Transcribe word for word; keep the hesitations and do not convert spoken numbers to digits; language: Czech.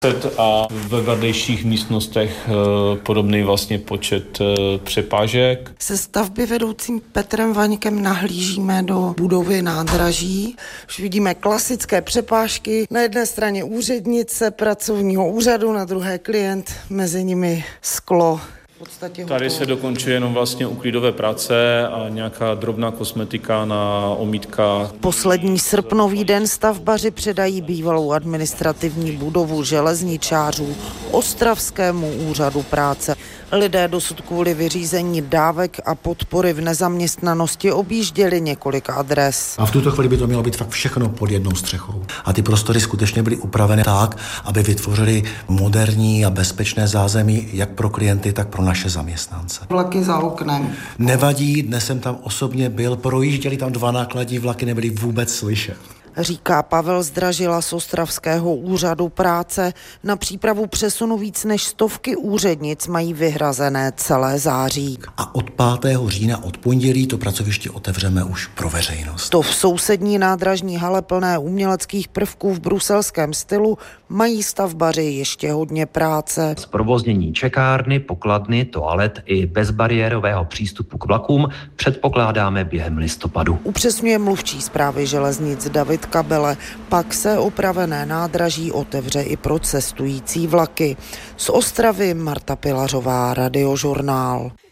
A ve vedlejších místnostech podobný vlastně počet přepážek. Se stavby vedoucím Petrem Vaňkem nahlížíme do budovy nádraží. Už vidíme klasické přepážky. Na jedné straně úřednice pracovního úřadu, na druhé klient, mezi nimi sklo. Tady se dokončuje jenom vlastně uklidové práce a nějaká drobná kosmetika na omítkách. Poslední srpnový den stavbaři předají bývalou administrativní budovu železničářů Ostravskému úřadu práce. Lidé dosud kvůli vyřízení dávek a podpory v nezaměstnanosti objížděli několik adres. A v tuto chvíli by to mělo být fakt všechno pod jednou střechou. A ty prostory skutečně byly upraveny tak, aby vytvořily moderní a bezpečné zázemí jak pro klienty, tak pro naše zaměstnance. Vlaky za oknem. Nevadí, dnes jsem tam osobně byl, projížděli tam dva nákladní vlaky, nebyly vůbec slyšet. Říká Pavel Zdražila z Ostravského úřadu práce. Na přípravu přesunu víc než stovky úřednic mají vyhrazené celé září. A od pátého října, od pondělí, to pracoviště otevřeme už pro veřejnost. To v sousední nádražní hale plné uměleckých prvků v bruselském stylu mají stavbaři ještě hodně práce. Zprovoznění čekárny, pokladny, toalet i bezbariérového přístupu k vlakům předpokládáme během listopadu. Upřesňuje mluvčí správy železnic David Kabele. Pak se opravené nádraží otevře i pro cestující vlaky. Z Ostravy Marta Pilařová, Radiožurnál.